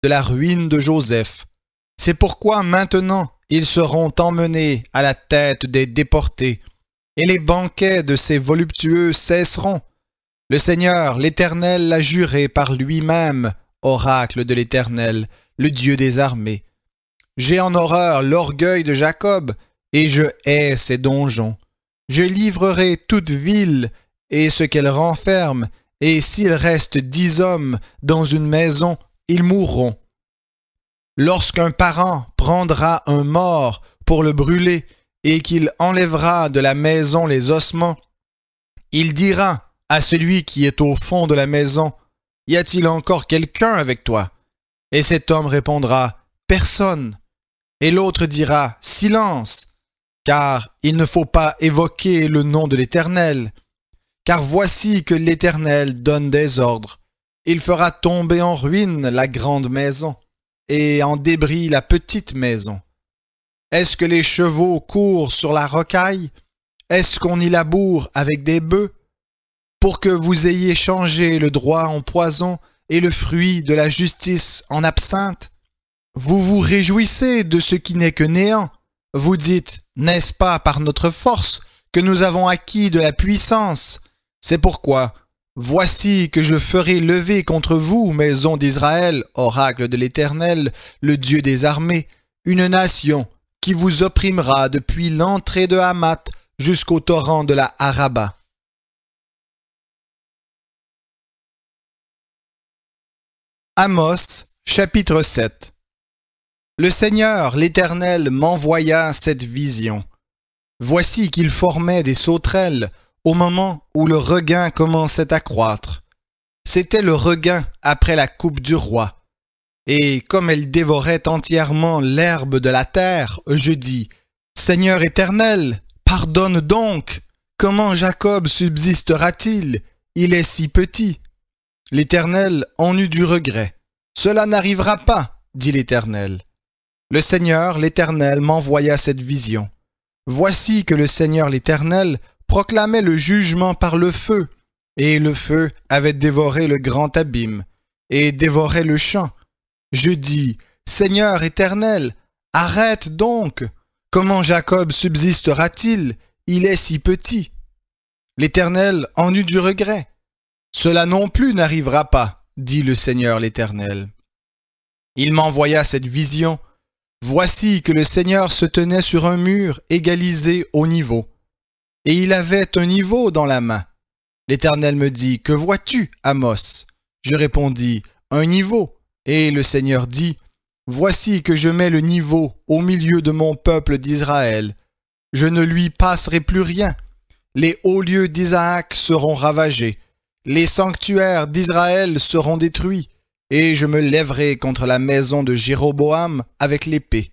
de la ruine de Joseph. C'est pourquoi maintenant ils seront emmenés à la tête des déportés, et les banquets de ces voluptueux cesseront. Le Seigneur, l'Éternel, l'a juré par lui-même, oracle de l'Éternel, le Dieu des armées. J'ai en horreur l'orgueil de Jacob, et je hais ses donjons. Je livrerai toute ville et ce qu'elle renferme, et s'il reste 10 hommes dans une maison, ils mourront. Lorsqu'un parent prendra un mort pour le brûler, et qu'il enlèvera de la maison les ossements, il dira à celui qui est au fond de la maison, « Y a-t-il encore quelqu'un avec toi ?» Et cet homme répondra, « Personne. » Et l'autre dira, « Silence, car il ne faut pas évoquer le nom de l'Éternel. Car voici que l'Éternel donne des ordres. Il fera tomber en ruine la grande maison, et en débris la petite maison. Est-ce que les chevaux courent sur la rocaille? Est-ce qu'on y laboure avec des bœufs? Pour que vous ayez changé le droit en poison et le fruit de la justice en absinthe? Vous vous réjouissez de ce qui n'est que néant. Vous dites, n'est-ce pas par notre force que nous avons acquis de la puissance? C'est pourquoi, voici que je ferai lever contre vous, maison d'Israël, oracle de l'Éternel, le Dieu des armées, une nation qui vous opprimera depuis l'entrée de Hamath jusqu'au torrent de la Araba. Amos, chapitre 7. Le Seigneur, l'Éternel, m'envoya cette vision. Voici qu'il formait des sauterelles au moment où le regain commençait à croître. C'était le regain après la coupe du roi. Et comme elle dévorait entièrement l'herbe de la terre, je dis, « Seigneur éternel, pardonne donc! Comment Jacob subsistera-t-il? Il est si petit. » L'Éternel en eut du regret. « Cela n'arrivera pas, dit l'Éternel. » Le Seigneur, l'Éternel, m'envoya cette vision. Voici que le Seigneur, l'Éternel, proclamait le jugement par le feu, et le feu avait dévoré le grand abîme, et dévorait le champ. Je dis, Seigneur éternel, arrête donc! Comment Jacob subsistera-t-il? Il est si petit. L'Éternel en eut du regret. Cela non plus n'arrivera pas, dit le Seigneur l'Éternel. Il m'envoya cette vision. Voici que le Seigneur se tenait sur un mur égalisé au niveau. Et il avait un niveau dans la main. L'Éternel me dit, que vois-tu, Amos? Je répondis, un niveau. Et le Seigneur dit, voici que je mets le niveau au milieu de mon peuple d'Israël. Je ne lui passerai plus rien. Les hauts lieux d'Isaac seront ravagés. Les sanctuaires d'Israël seront détruits. Et je me lèverai contre la maison de Jéroboam avec l'épée.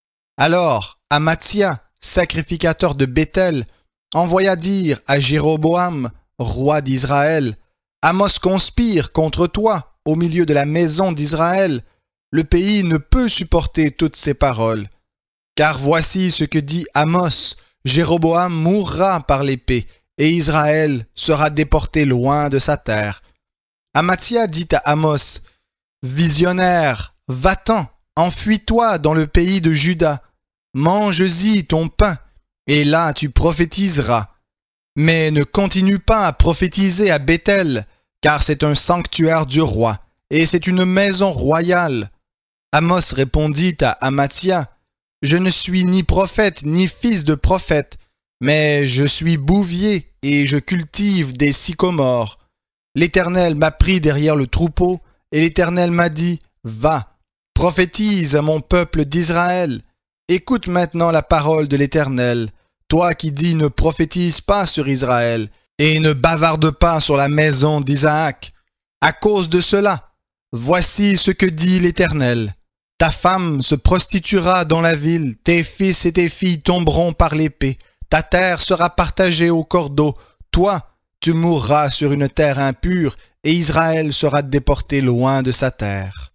Alors Amathia, sacrificateur de Béthel, envoya dire à Jéroboam, roi d'Israël, Amos conspire contre toi au milieu de la maison d'Israël. Le pays ne peut supporter toutes ces paroles. Car voici ce que dit Amos, Jéroboam mourra par l'épée, et Israël sera déporté loin de sa terre. Amathia dit à Amos, visionnaire, va-t'en, enfuis-toi dans le pays de Juda, mange-y ton pain, et là tu prophétiseras. Mais ne continue pas à prophétiser à Béthel, car c'est un sanctuaire du roi, et c'est une maison royale. Amos répondit à Amathia, je ne suis ni prophète ni fils de prophète, mais je suis bouvier et je cultive des sycomores. L'Éternel m'a pris derrière le troupeau, et l'Éternel m'a dit, va, prophétise à mon peuple d'Israël. Écoute maintenant la parole de l'Éternel, toi qui dis ne prophétise pas sur Israël, et ne bavarde pas sur la maison d'Isaac. À cause de cela, voici ce que dit l'Éternel. Ta femme se prostituera dans la ville, tes fils et tes filles tomberont par l'épée, ta terre sera partagée au cordeau, toi, tu mourras sur une terre impure, et Israël sera déporté loin de sa terre.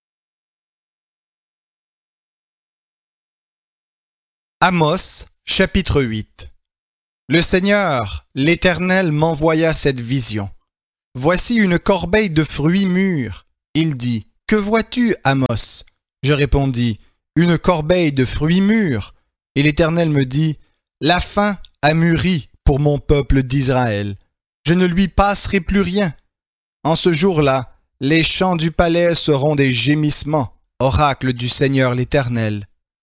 Amos, chapitre 8. Le Seigneur, l'Éternel, m'envoya cette vision. Voici une corbeille de fruits mûrs. Il dit, Que vois-tu, Amos? Je répondis, une corbeille de fruits mûrs. Et l'Éternel me dit, la faim a mûri pour mon peuple d'Israël. Je ne lui passerai plus rien. En ce jour-là, les champs du palais seront des gémissements, oracle du Seigneur l'Éternel.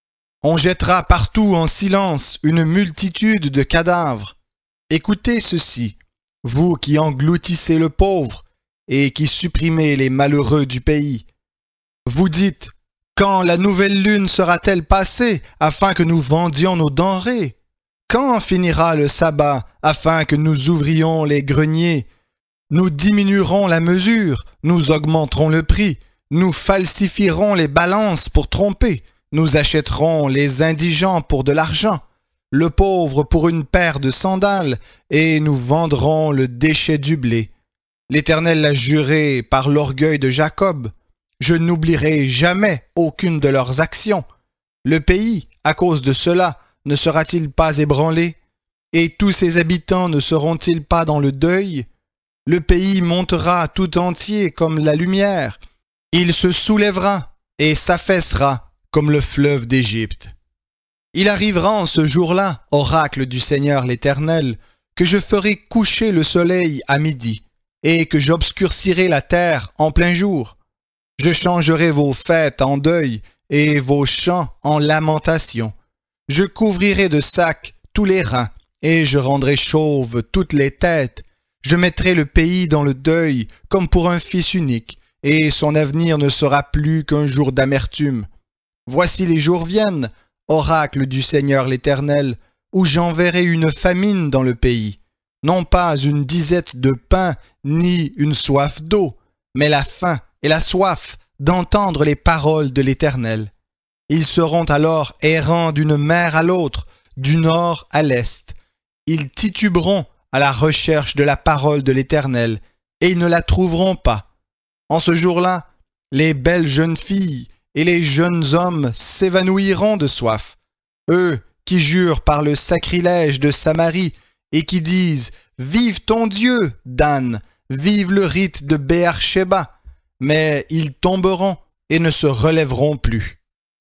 On jettera partout en silence une multitude de cadavres. Écoutez ceci, vous qui engloutissez le pauvre et qui supprimez les malheureux du pays. Vous dites, quand la nouvelle lune sera-t-elle passée afin que nous vendions nos denrées? Quand finira le sabbat afin que nous ouvrions les greniers? Nous diminuerons la mesure, nous augmenterons le prix, nous falsifierons les balances pour tromper, nous achèterons les indigents pour de l'argent, le pauvre pour une paire de sandales, et nous vendrons le déchet du blé. L'Éternel l'a juré par l'orgueil de Jacob. Je n'oublierai jamais aucune de leurs actions. Le pays, à cause de cela, ne sera-t-il pas ébranlé? Et tous ses habitants ne seront-ils pas dans le deuil? Le pays montera tout entier comme la lumière. Il se soulèvera et s'affaissera comme le fleuve d'Égypte. Il arrivera en ce jour-là, oracle du Seigneur l'Éternel, que je ferai coucher le soleil à midi, et que j'obscurcirai la terre en plein jour. Je changerai vos fêtes en deuil, et vos chants en lamentation. Je couvrirai de sacs tous les reins, et je rendrai chauves toutes les têtes. Je mettrai le pays dans le deuil, comme pour un fils unique, et son avenir ne sera plus qu'un jour d'amertume. Voici les jours viennent, oracle du Seigneur l'Éternel, où j'enverrai une famine dans le pays, non pas une disette de pain, ni une soif d'eau, mais la faim et la soif d'entendre les paroles de l'Éternel. Ils seront alors errants d'une mer à l'autre, du nord à l'est. Ils tituberont à la recherche de la parole de l'Éternel, et ils ne la trouveront pas. En ce jour-là, les belles jeunes filles et les jeunes hommes s'évanouiront de soif. Eux qui jurent par le sacrilège de Samarie et qui disent « Vive ton Dieu, Dan, vive le rite de Béer-Shéba », mais ils tomberont et ne se relèveront plus.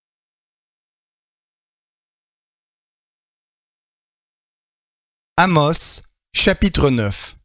Amos, chapitre 9.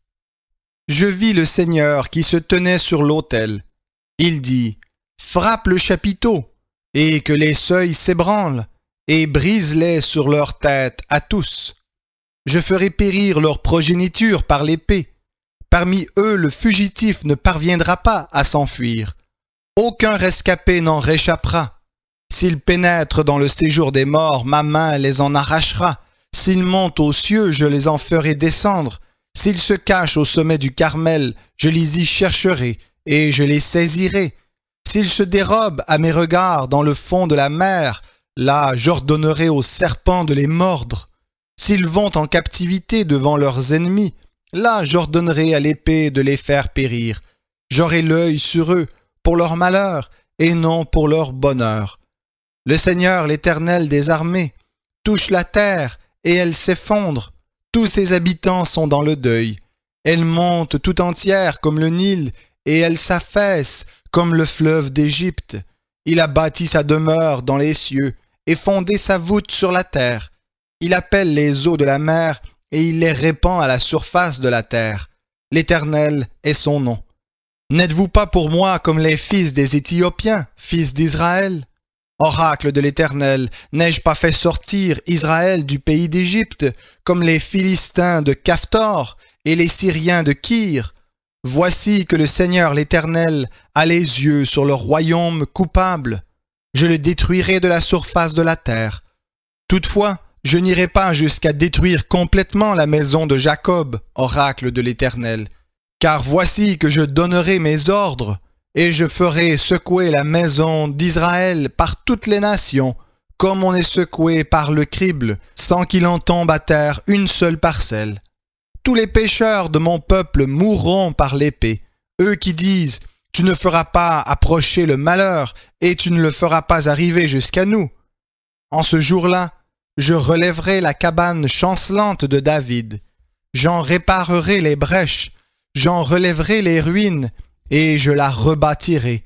Je vis le Seigneur qui se tenait sur l'autel. Il dit, frappe le chapiteau, et que les seuils s'ébranlent, et brise-les sur leur tête à tous. Je ferai périr leur progéniture par l'épée. Parmi eux, le fugitif ne parviendra pas à s'enfuir. Aucun rescapé n'en réchappera. S'ils pénètrent dans le séjour des morts, ma main les en arrachera. S'ils montent aux cieux, je les en ferai descendre. S'ils se cachent au sommet du Carmel, je les y chercherai, et je les saisirai. S'ils se dérobent à mes regards dans le fond de la mer, là j'ordonnerai aux serpents de les mordre. S'ils vont en captivité devant leurs ennemis, là j'ordonnerai à l'épée de les faire périr. J'aurai l'œil sur eux, pour leur malheur, et non pour leur bonheur. Le Seigneur, l'Éternel des armées, touche la terre, et elle s'effondre. Tous ses habitants sont dans le deuil. Elle monte tout entière comme le Nil, et elle s'affaisse comme le fleuve d'Égypte. Il a bâti sa demeure dans les cieux, et fondé sa voûte sur la terre. Il appelle les eaux de la mer, et il les répand à la surface de la terre. L'Éternel est son nom. N'êtes-vous pas pour moi comme les fils des Éthiopiens, fils d'Israël? Oracle de l'Éternel, n'ai-je pas fait sortir Israël du pays d'Égypte, comme les Philistins de Caphtor et les Syriens de Kyr? Voici que le Seigneur l'Éternel a les yeux sur le royaume coupable. Je le détruirai de la surface de la terre. Toutefois, je n'irai pas jusqu'à détruire complètement la maison de Jacob, oracle de l'Éternel. Car voici que je donnerai mes ordres, et je ferai secouer la maison d'Israël par toutes les nations, comme on est secoué par le crible, sans qu'il en tombe à terre une seule parcelle. Tous les pécheurs de mon peuple mourront par l'épée, eux qui disent « Tu ne feras pas approcher le malheur, et tu ne le feras pas arriver jusqu'à nous. » En ce jour-là, je relèverai la cabane chancelante de David. J'en réparerai les brèches, j'en relèverai les ruines, et je la rebâtirai,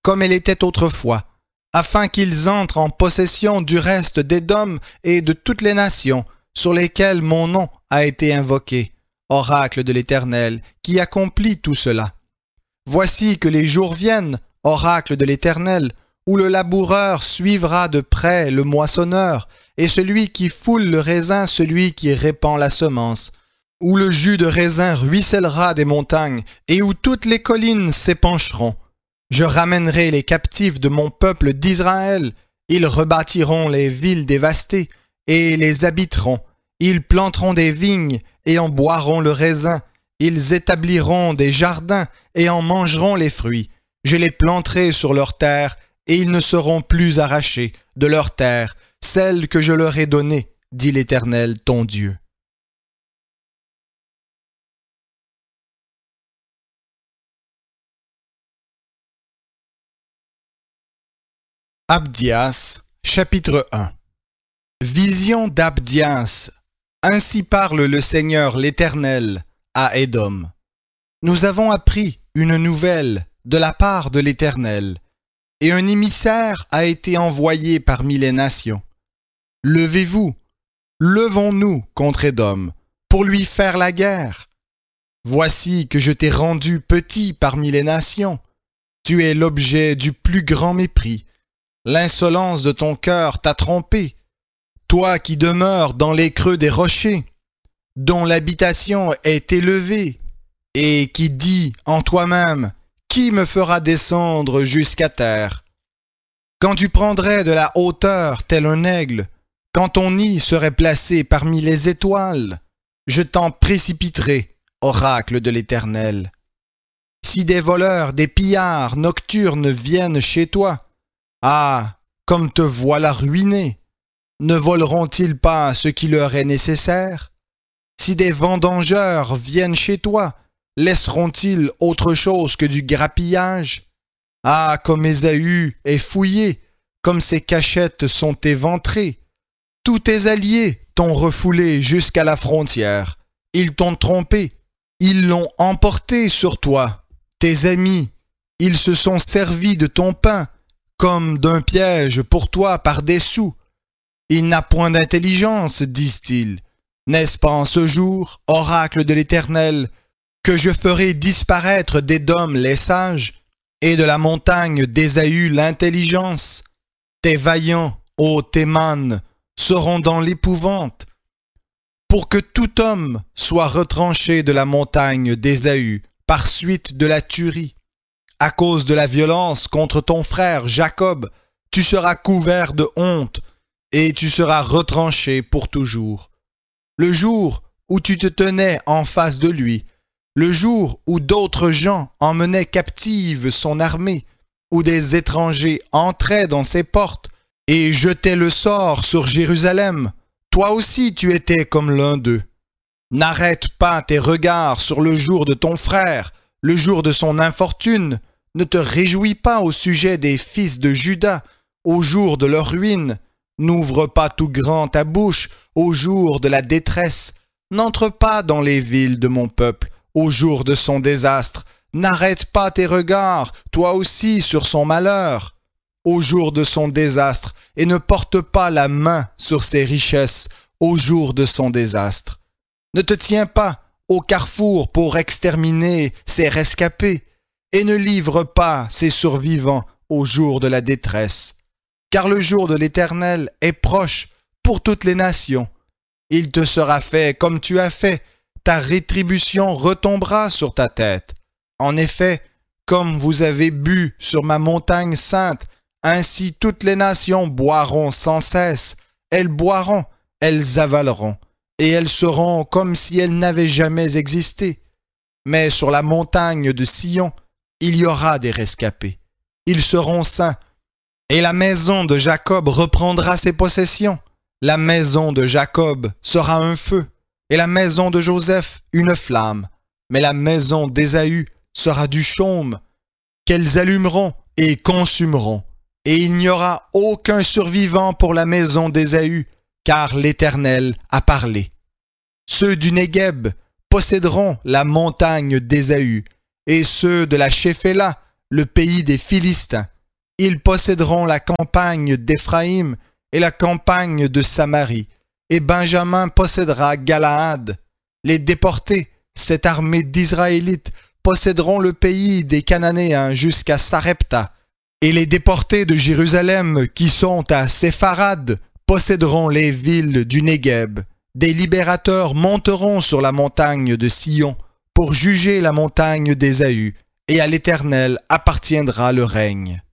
comme elle était autrefois, afin qu'ils entrent en possession du reste d'Édom et de toutes les nations sur lesquelles mon nom a été invoqué, oracle de l'Éternel, qui accomplit tout cela. Voici que les jours viennent, oracle de l'Éternel, où le laboureur suivra de près le moissonneur, et celui qui foule le raisin celui qui répand la semence, où le jus de raisin ruissellera des montagnes, et où toutes les collines s'épancheront. Je ramènerai les captifs de mon peuple d'Israël, ils rebâtiront les villes dévastées, et les habiteront. Ils planteront des vignes, et en boiront le raisin. Ils établiront des jardins, et en mangeront les fruits. Je les planterai sur leur terre, et ils ne seront plus arrachés de leur terre, celle que je leur ai donnée, dit l'Éternel ton Dieu. Abdias, chapitre 1. Vision d'Abdias. Ainsi parle le Seigneur l'Éternel à Édom. Nous avons appris une nouvelle de la part de l'Éternel, et un émissaire a été envoyé parmi les nations. Levez-vous, levons-nous contre Édom, pour lui faire la guerre. Voici que je t'ai rendu petit parmi les nations. Tu es l'objet du plus grand mépris. L'insolence de ton cœur t'a trompé. Toi qui demeures dans les creux des rochers, dont l'habitation est élevée, et qui dis en toi-même, qui me fera descendre jusqu'à terre? Quand tu prendrais de la hauteur tel un aigle, quand ton nid serait placé parmi les étoiles, je t'en précipiterai, oracle de l'Éternel. Si des voleurs, des pillards nocturnes viennent chez toi, ah, comme te voilà ruiné! Ne voleront-ils pas ce qui leur est nécessaire? Si des vendangeurs viennent chez toi, laisseront-ils autre chose que du grappillage? Ah, comme Ésaü est fouillé, comme ses cachettes sont éventrées. Tous tes alliés t'ont refoulé jusqu'à la frontière. Ils t'ont trompé, ils l'ont emporté sur toi. Tes amis, ils se sont servis de ton pain, comme d'un piège pour toi par des sous. Il n'a point d'intelligence, disent-ils. N'est-ce pas en ce jour, oracle de l'Éternel, que je ferai disparaître d'Édom les sages, et de la montagne d'Ésaü l'intelligence? Tes vaillants, ô Théman, seront dans l'épouvante, pour que tout homme soit retranché de la montagne d'Ésaü par suite de la tuerie. À cause de la violence contre ton frère Jacob, tu seras couvert de honte, et tu seras retranché pour toujours. Le jour où tu te tenais en face de lui, le jour où d'autres gens emmenaient captive son armée, où des étrangers entraient dans ses portes et jetaient le sort sur Jérusalem, toi aussi tu étais comme l'un d'eux. N'arrête pas tes regards sur le jour de ton frère, le jour de son infortune. Ne te réjouis pas au sujet des fils de Juda, au jour de leur ruine. N'ouvre pas tout grand ta bouche au jour de la détresse. N'entre pas dans les villes de mon peuple au jour de son désastre. N'arrête pas tes regards, toi aussi, sur son malheur, au jour de son désastre, et ne porte pas la main sur ses richesses au jour de son désastre. Ne te tiens pas au carrefour pour exterminer ses rescapés, et ne livre pas ses survivants au jour de la détresse. Car le jour de l'Éternel est proche pour toutes les nations. Il te sera fait comme tu as fait, ta rétribution retombera sur ta tête. En effet, comme vous avez bu sur ma montagne sainte, ainsi toutes les nations boiront sans cesse. Elles boiront, elles avaleront, et elles seront comme si elles n'avaient jamais existé. Mais sur la montagne de Sion, il y aura des rescapés. Ils seront saints. Et la maison de Jacob reprendra ses possessions. La maison de Jacob sera un feu, et la maison de Joseph une flamme. Mais la maison d'Ésaü sera du chaume, qu'elles allumeront et consumeront. Et il n'y aura aucun survivant pour la maison d'Ésaü, car l'Éternel a parlé. Ceux du Négueb posséderont la montagne d'Ésaü, et ceux de la Shéphéla, le pays des Philistins. Ils posséderont la campagne d'Éphraïm et la campagne de Samarie, et Benjamin possédera Galaad. Les déportés, cette armée d'Israélites, posséderont le pays des Cananéens jusqu'à Sarepta, et les déportés de Jérusalem qui sont à Sépharad posséderont les villes du Négueb. Des libérateurs monteront sur la montagne de Sion pour juger la montagne d'Ésaü, et à l'Éternel appartiendra le règne.